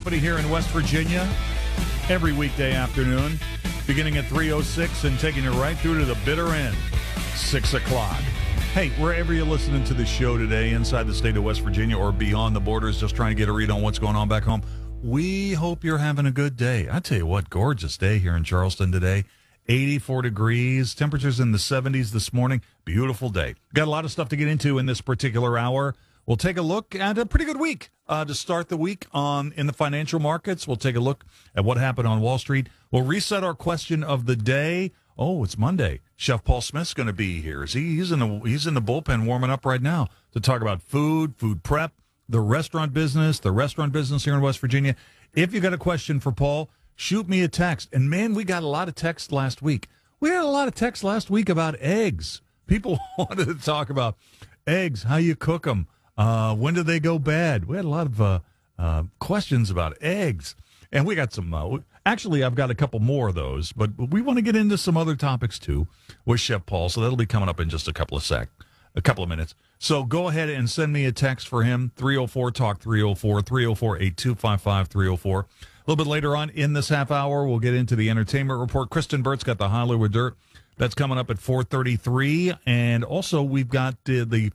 company here in West Virginia every weekday afternoon, beginning at 3:06 and taking you right through to the bitter end, 6 o'clock. Hey, wherever you're listening to the show today, inside the state of West Virginia or beyond the borders, just trying to get a read on what's going on back home, we hope you're having a good day. I tell you what, gorgeous day here in Charleston today. 84 degrees, temperatures in the 70s this morning. Beautiful day. Got a lot of stuff to get into in this particular hour. We'll take a look at a pretty good week to start the week in the financial markets. We'll take a look at what happened on Wall Street. We'll reset our question of the day. Oh, it's Monday. Chef Paul Smith's going to be here. He's in the bullpen warming up right now to talk about food prep, the restaurant business here in West Virginia. If you got a question for Paul, shoot me a text. And man, we got a lot of texts last week. We had a lot of texts last week about eggs. People wanted to talk about eggs, how you cook them. When do they go bad? We had a lot of questions about eggs. And we got some, actually, I've got a couple more of those, but we want to get into some other topics, too, with Chef Paul. So that'll be coming up in just a couple of minutes. So go ahead and send me a text for him, 304-TALK, 304-825-5304. A little bit later on in this half hour, we'll get into the entertainment report. Kristen Burt's got the Hollywood Dirt. That's coming up at 4:33, and also we've got we'll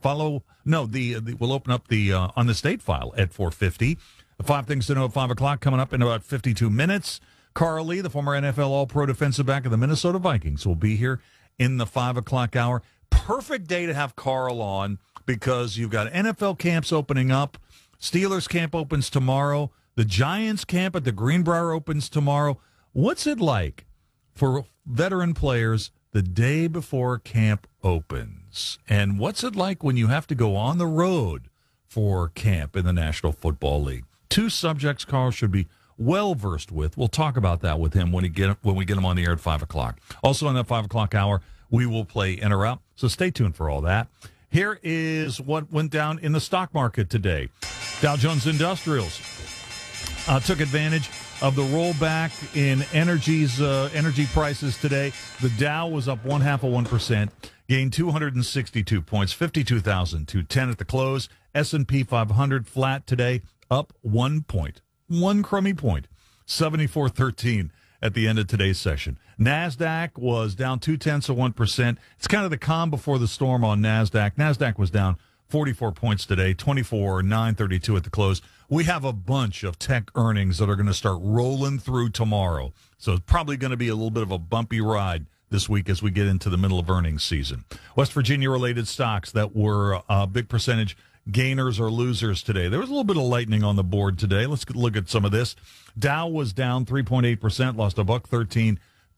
open up the on the state file at 4:50. The 5 things to know at 5 o'clock coming up in about 52 minutes. Carl Lee, the former NFL All-Pro defensive back of the Minnesota Vikings, will be here in the 5 o'clock hour. Perfect day to have Carl on because you've got NFL camps opening up. Steelers camp opens tomorrow. The Giants camp at the Greenbrier opens tomorrow. What's it like for veteran players the day before camp opens? And what's it like when you have to go on the road for camp in the National Football League? 2 subjects Carl should be well-versed with. We'll talk about that with him when we get him on the air at 5 o'clock. Also in that 5 o'clock hour, we will play In or Out, so stay tuned for all that. Here is what went down in the stock market today. Dow Jones Industrials took advantage of the rollback in energy prices today. The Dow was up 0.5%, gained 262 points, 52,210 at the close. S&P 500 flat today, up 1 point, 1 crummy point, 74.13 at the end of today's session. NASDAQ was down 0.2%. It's kind of the calm before the storm on NASDAQ. NASDAQ was down 44 points today, 24,932 at the close. We have a bunch of tech earnings that are going to start rolling through tomorrow. So it's probably going to be a little bit of a bumpy ride this week as we get into the middle of earnings season. West Virginia-related stocks that were a big percentage gainers or losers today. There was a little bit of lightning on the board today. Let's look at some of this. Dow was down 3.8%, lost $1.13,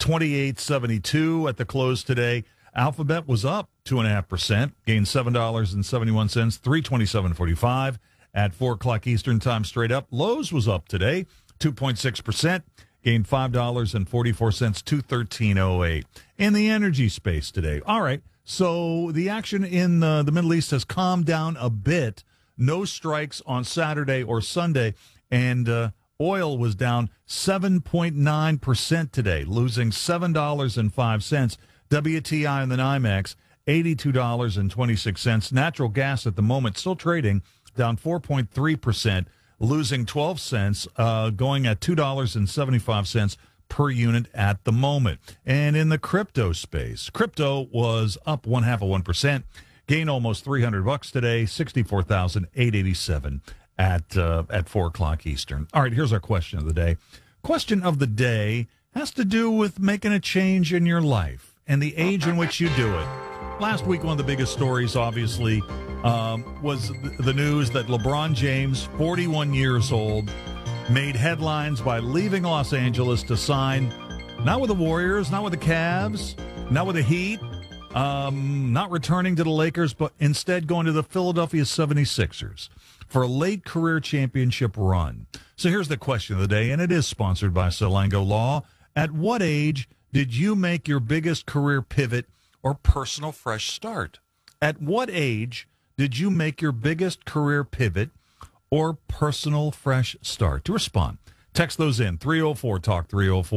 28.72 at the close today. Alphabet was up 2.5%, gained $7.71, 327.45 at 4 o'clock Eastern time straight up. Lowe's was up today, 2.6%, gained $5.44, 213.08. In the energy space today, all right, so the action in the Middle East has calmed down a bit. No strikes on Saturday or Sunday, and oil was down 7.9% today, losing $7.05. WTI and the NYMEX, $82.26. Natural gas at the moment still trading down 4.3%, losing 12 cents, going at $2.75 per unit at the moment. And in the crypto space, crypto was up 0.5%, gained almost $300 today, 64,887 at 4 o'clock Eastern. All right, here's our question of the day. Question of the day has to do with making a change in your life and the age in which you do it. Last week, one of the biggest stories, obviously, was the news that LeBron James, 41 years old, made headlines by leaving Los Angeles to sign, not with the Warriors, not with the Cavs, not with the Heat, not returning to the Lakers, but instead going to the Philadelphia 76ers for a late career championship run. So here's the question of the day, and it is sponsored by Salango Law. At what age did you make your biggest career pivot or personal fresh start? At what age did you make your biggest career pivot or personal fresh start? To respond, text those in, 304-TALK,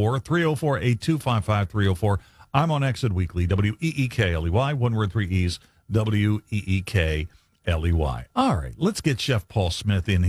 304-825-5304. I'm on Exit Weekly, WEEKLEY, one word, 3 E's, WEEKLEY. All right, let's get Chef Paul Smith in here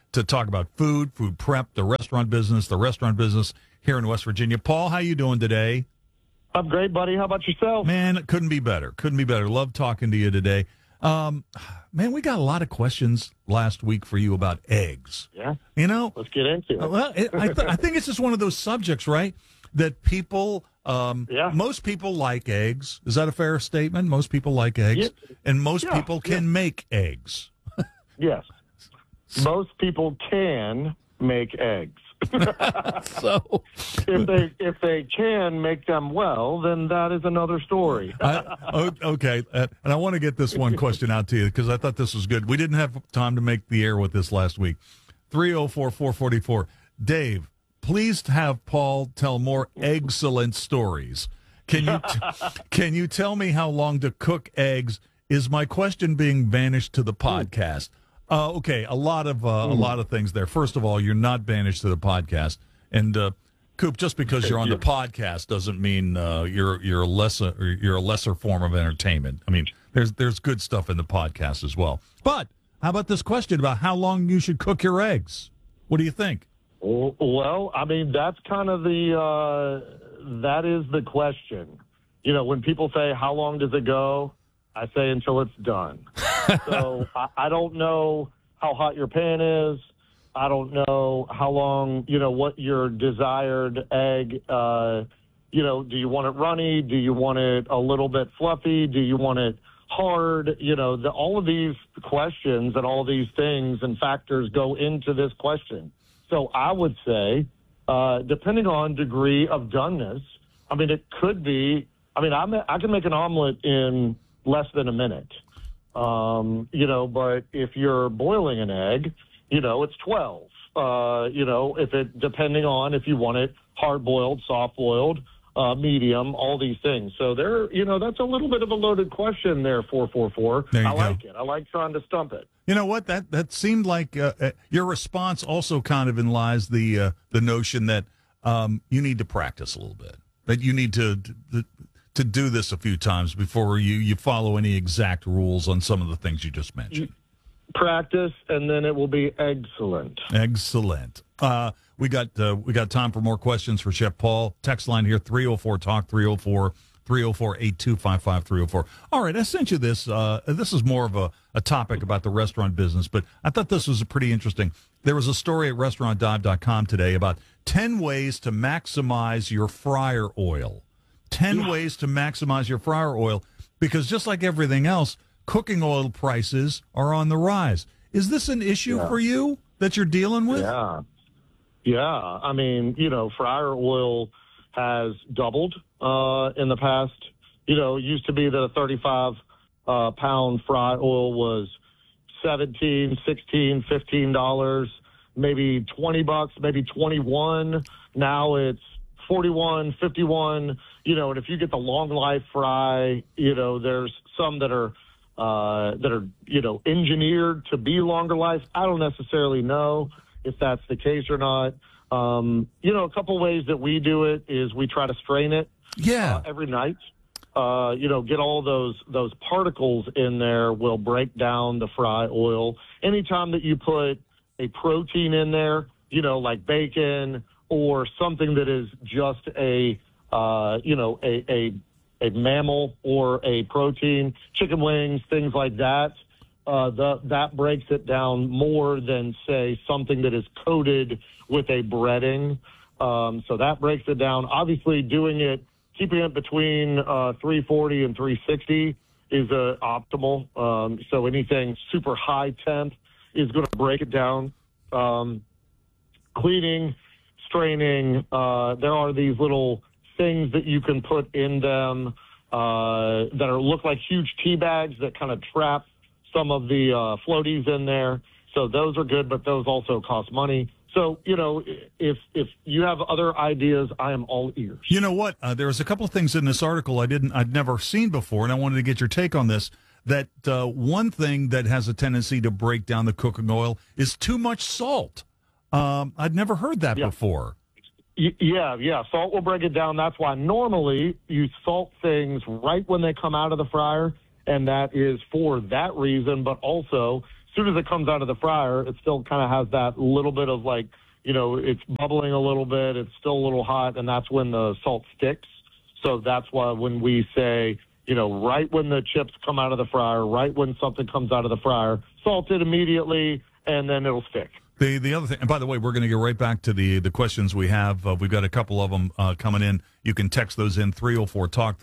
to talk about food prep, the restaurant business here in West Virginia. Paul, how you doing today? I'm great, buddy. How about yourself? Man, it couldn't be better. Love talking to you today. Man, we got a lot of questions last week for you about eggs. Yeah. Let's get into it. Well, I think it's just one of those subjects, right? That people, most people like eggs. Is that a fair statement? Most people like eggs, and most people can make eggs. Yes. Most people can make eggs. So if they can make them well, then that is another story. Okay, and I want to get this one question out to you because I thought this was good. We didn't have time to make the air with this last week. 304-444. Dave, please have Paul tell more excellent stories. Can you tell me how long to cook eggs? Is my question being banished to the podcast? Okay, a lot of things there. First of all, you're not banished to the podcast, and Coop, just because you're on the podcast doesn't mean you're a lesser form of entertainment. I mean, there's good stuff in the podcast as well. But how about this question about how long you should cook your eggs? What do you think? Well, I mean, that's kind of that is the question. When people say how long does it go, I say until it's done. So I don't know how hot your pan is. I don't know how long, what your desired egg, do you want it runny? Do you want it a little bit fluffy? Do you want it hard? All of these questions and all these things and factors go into this question. So I would say, depending on degree of doneness, I mean, it could be, I can make an omelet in less than a minute. But if you're boiling an egg, it's 12. Depending on if you want it hard boiled, soft boiled, medium, all these things. So that's a little bit of a loaded question there, 444. I like it. I like trying to stump it. You know what? That seemed like your response also kind of implies the notion that you need to practice a little bit, that you need to do this a few times before you follow any exact rules on some of the things you just mentioned. Practice, and then it will be excellent. Excellent. We got time for more questions for Chef Paul. Text line here, 304-TALK, 304-8255-304. All right, I sent you this. This is more of a topic about the restaurant business, but I thought this was pretty interesting. There was a story at restaurantdive.com today about 10 ways to maximize your fryer oil. 10 ways to maximize your fryer oil, because just like everything else, cooking oil prices are on the rise. Is this an issue for you that you're dealing with? Yeah. I mean, fryer oil has doubled in the past. It used to be that a 35-pound fry oil was $17, $16, $15, maybe $20, maybe $21. Now it's $41, $51, and if you get the long life fry, there's some that are engineered to be longer life. I don't necessarily know if that's the case or not. A couple ways that we do it is we try to strain it every night. Get all those particles in there will break down the fry oil. Anytime that you put a protein in there, like bacon or something that is just a mammal or a protein, chicken wings, things like that, that breaks it down more than, say, something that is coated with a breading. So that breaks it down. Obviously, keeping it between 340 and 360 is optimal. So anything super high temp is going to break it down. Cleaning, straining, there are these little things that you can put in them that look like huge tea bags that kind of trap some of the floaties in there. So those are good, but those also cost money. So, if you have other ideas, I am all ears. You know what? There was a couple of things in this article I'd never seen before, and I wanted to get your take on this. That one thing that has a tendency to break down the cooking oil is too much salt. I'd never heard that before. Yeah. Salt will break it down. That's why normally you salt things right when they come out of the fryer, and that is for that reason, but also soon as it comes out of the fryer, it still kind of has that little bit of like, it's bubbling a little bit. It's still a little hot, and that's when the salt sticks. So that's why when we say, right when the chips come out of the fryer, right when something comes out of the fryer, salt it immediately, and then it'll stick. The other thing, and by the way, we're going to get right back to the questions we have. We've got a couple of them coming in. You can text those in, 304-TALK,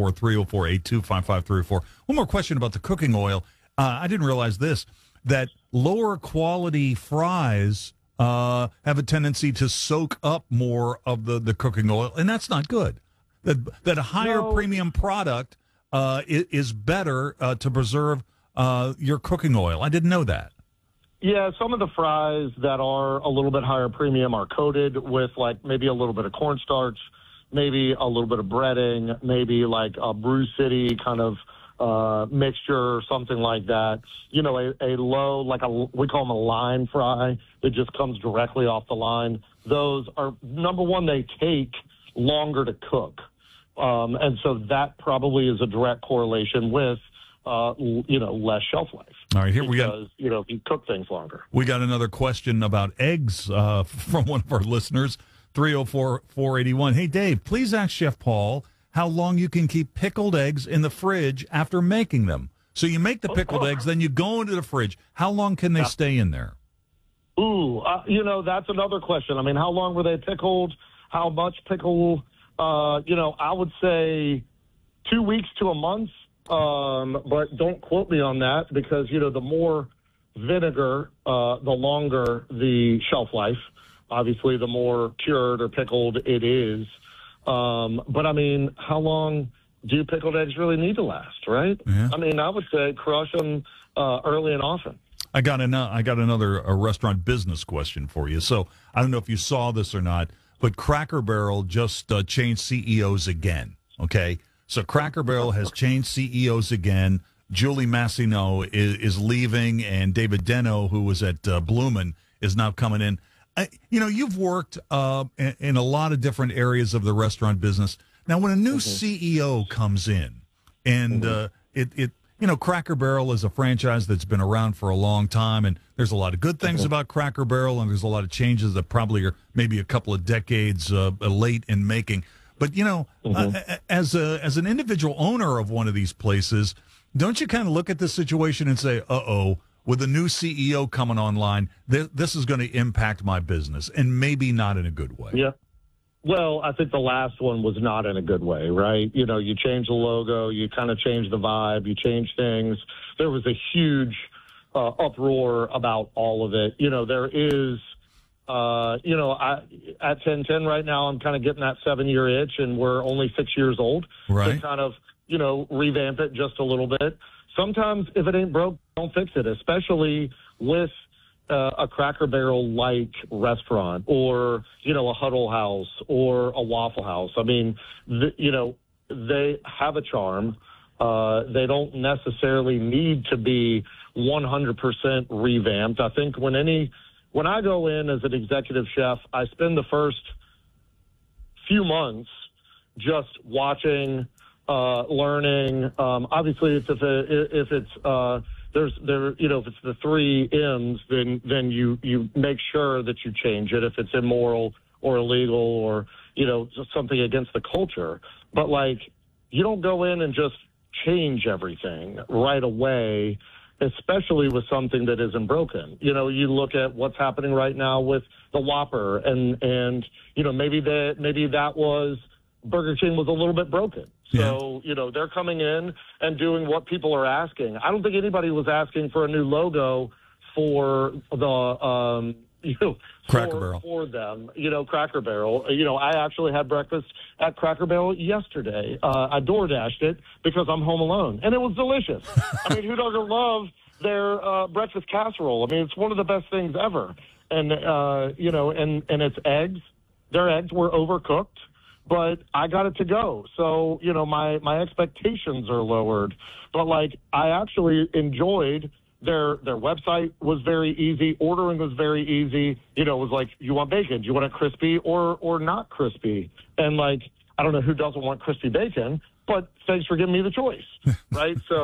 304-304-8255-304. One more question about the cooking oil. I didn't realize this, that lower quality fries have a tendency to soak up more of the cooking oil, and that's not good. That a higher premium product is better to preserve your cooking oil. I didn't know that. Yeah, some of the fries that are a little bit higher premium are coated with like maybe a little bit of cornstarch, maybe a little bit of breading, maybe like a Brew City kind of mixture or something like that. A low, we call them a line fry that just comes directly off the line. Those are, number one, they take longer to cook. And so that probably is a direct correlation with, less shelf life. All right, we got, you cook things longer. We got another question about eggs from one of our listeners, 304-481. Hey, Dave, please ask Chef Paul how long you can keep pickled eggs in the fridge after making them. So you make the pickled eggs, then you go into the fridge. How long can they stay in there? Ooh, that's another question. I mean, how long were they pickled? How much pickle? I would say 2 weeks to a month. But don't quote me on that because, the more vinegar, the longer the shelf life. Obviously, the more cured or pickled it is. But, I mean, how long do pickled eggs really need to last, right? Yeah. I mean, I would say crush them early and often. I got another restaurant business question for you. So I don't know if you saw this or not, but Cracker Barrel just changed CEOs again, okay? So Cracker Barrel has changed CEOs again. Julie Masino is leaving, and David Deno, who was at Bloomin', is now coming in. You've worked in a lot of different areas of the restaurant business. Now, when a new CEO comes in, and Cracker Barrel is a franchise that's been around for a long time, and there's a lot of good things about Cracker Barrel, and there's a lot of changes that probably are maybe a couple of decades late in making. But, as an individual owner of one of these places, don't you kind of look at this situation and say, with a new CEO coming online, this is going to impact my business, and maybe not in a good way? Yeah. Well, I think the last one was not in a good way, right? You change the logo, you kind of change the vibe, you change things. There was a huge uproar about all of it. There is... at 1010 right now, I'm kind of getting that 7-year itch, and we're only 6 years old. Right. To kind of, revamp it just a little bit. Sometimes if it ain't broke, don't fix it, especially with a Cracker Barrel-like restaurant or, a Huddle House or a Waffle House. I mean, they have a charm. They don't necessarily need to be 100% revamped. I think when I go in as an executive chef, I spend the first few months just watching, learning. Obviously, if it's the 3 M's, then you make sure that you change it if it's immoral or illegal or just something against the culture. But you don't go in and just change everything right away, especially with something that isn't broken. You look at what's happening right now with the Whopper, and maybe that was Burger King was a little bit broken. So, they're coming in and doing what people are asking. I don't think anybody was asking for a new logo for the Cracker Barrel. For them, Cracker Barrel. I actually had breakfast at Cracker Barrel yesterday. I DoorDashed it because I'm home alone, and it was delicious. I mean, who doesn't love their breakfast casserole? I mean, it's one of the best things ever. And and it's eggs. Their eggs were overcooked, but I got it to go. So my expectations are lowered. But I actually enjoyed. Their website was very easy. Ordering was very easy. It was like, you want bacon? Do you want it crispy or not crispy? And I don't know who doesn't want crispy bacon, but thanks for giving me the choice, right? So,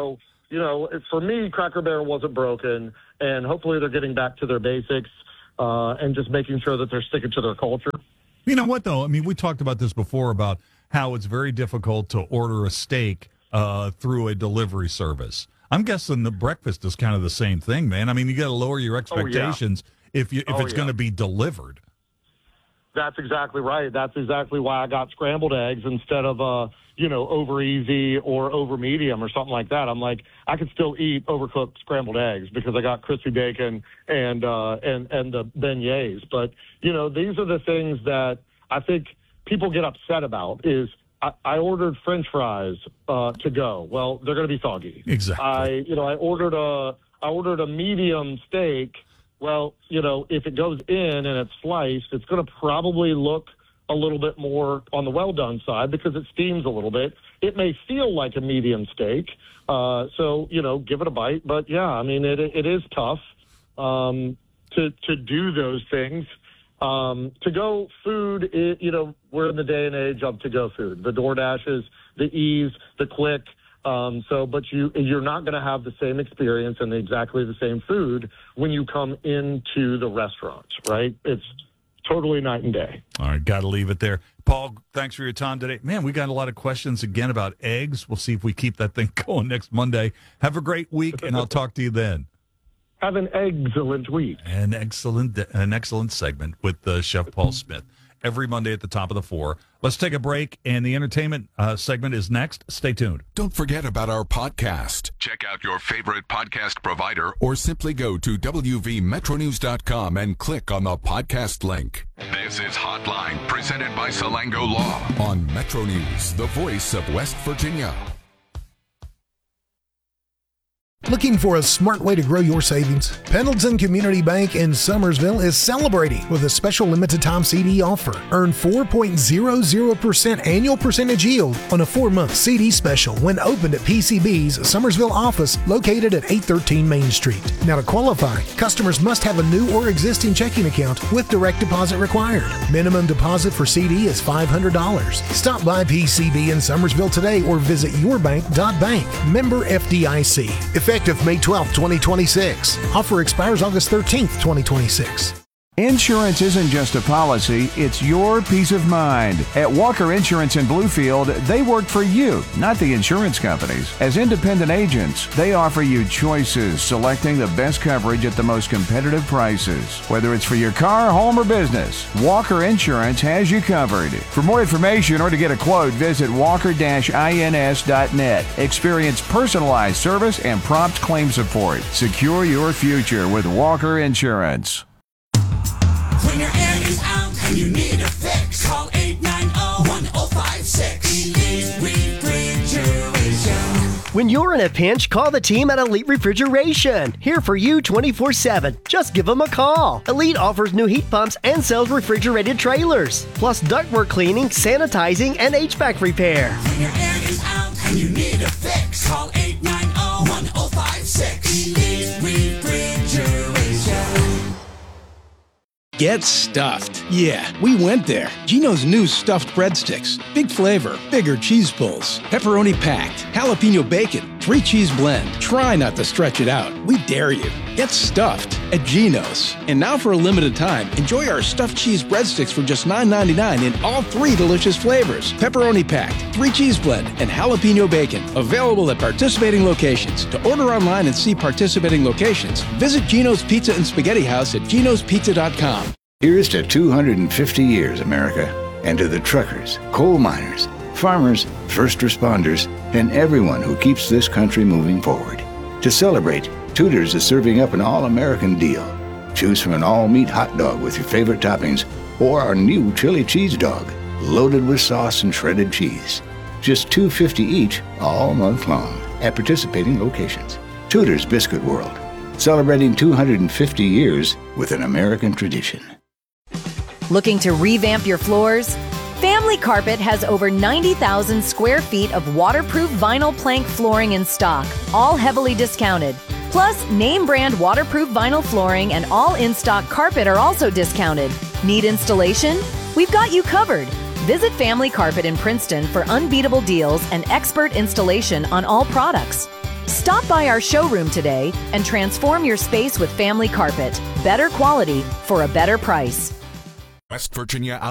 for me, Cracker Barrel wasn't broken, and hopefully they're getting back to their basics and just making sure that they're sticking to their culture. You know what, though? I mean, we talked about this before about how it's very difficult to order a steak through a delivery service. I'm guessing the breakfast is kind of the same thing, man. I mean, you got to lower your expectations if it's going to be delivered. That's exactly right. That's exactly why I got scrambled eggs instead of over easy or over medium or something like that. I'm like, I could still eat overcooked scrambled eggs because I got crispy bacon and the beignets. But these are the things that I think people get upset about. Is I ordered French fries to go. Well, they're going to be soggy. Exactly. I ordered a medium steak. Well, if it goes in and it's sliced, it's going to probably look a little bit more on the well-done side because it steams a little bit. It may feel like a medium steak, so give it a bite. But yeah, I mean, it is tough to do those things. To-go food, we're in the day and age of to-go food. The DoorDashes, the Ease, the Click. But you're not going to have the same experience and exactly the same food when you come into the restaurants, right? It's totally night and day. All right, got to leave it there. Paul, thanks for your time today. Man, we got a lot of questions again about eggs. We'll see if we keep that thing going next Monday. Have a great week, and I'll talk to you then. Have an excellent week. An excellent segment with Chef Paul Smith. Every Monday at the top of the 4. Let's take a break, and the entertainment segment is next. Stay tuned. Don't forget about our podcast. Check out your favorite podcast provider or simply go to wvmetronews.com and click on the podcast link. This is Hotline, presented by Salango Law on Metro News, the voice of West Virginia. Looking for a smart way to grow your savings? Pendleton Community Bank in Summersville is celebrating with a special limited-time CD offer. Earn 4.00% annual percentage yield on a 4-month CD special when opened at PCB's Summersville office located at 813 Main Street. Now, to qualify, customers must have a new or existing checking account with direct deposit required. Minimum deposit for CD is $500. Stop by PCB in Summersville today or visit yourbank.bank. Member FDIC. Effective May 12, 2026. Offer expires August 13, 2026. Insurance isn't just a policy, it's your peace of mind. At Walker Insurance in Bluefield, they work for you, not the insurance companies. As independent agents, they offer you choices, selecting the best coverage at the most competitive prices. Whether it's for your car, home, or business, Walker Insurance has you covered. For more information or to get a quote, visit walker-ins.net. Experience personalized service and prompt claim support. Secure your future with Walker Insurance. When your air is out and you need a fix, call 890-1056. Elite Refrigeration. When you're in a pinch, call the team at Elite Refrigeration. Here for you 24/7. Just give them a call. Elite offers new heat pumps and sells refrigerated trailers, plus ductwork cleaning, sanitizing, and HVAC repair. When your air is out and you need a fix, call 890-1056. Elite Refrigeration. Get stuffed. Yeah, we went there. Geno's new stuffed breadsticks. Big flavor, bigger cheese pulls, pepperoni packed, jalapeno bacon, 3-cheese blend. Try not to stretch it out. We dare you. Get stuffed at Geno's. And now for a limited time, enjoy our stuffed cheese breadsticks for just $9.99 in all 3 delicious flavors. Pepperoni packed, 3-cheese blend, and jalapeno bacon. Available at participating locations. To order online and see participating locations, visit Geno's Pizza and Spaghetti House at genospizza.com. Here's to 250 years, America, and to the truckers, coal miners, farmers, first responders, and everyone who keeps this country moving forward. To celebrate, Tudor's is serving up an all-American deal. Choose from an all-meat hot dog with your favorite toppings or our new chili cheese dog, loaded with sauce and shredded cheese. Just $2.50 each all month long at participating locations. Tudor's Biscuit World, celebrating 250 years with an American tradition. Looking to revamp your floors? Family Carpet has over 90,000 square feet of waterproof vinyl plank flooring in stock, all heavily discounted. Plus, name brand waterproof vinyl flooring and all in-stock carpet are also discounted. Need installation? We've got you covered. Visit Family Carpet in Princeton for unbeatable deals and expert installation on all products. Stop by our showroom today and transform your space with Family Carpet. Better quality for a better price. West Virginia